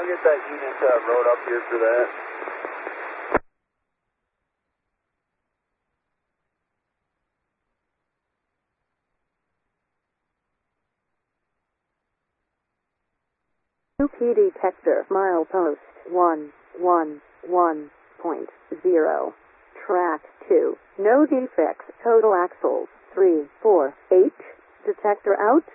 I'll get that unit rode up here for that. UP detector, milepost 111.0. Track 2. No defects. Total axles 348. Detector out.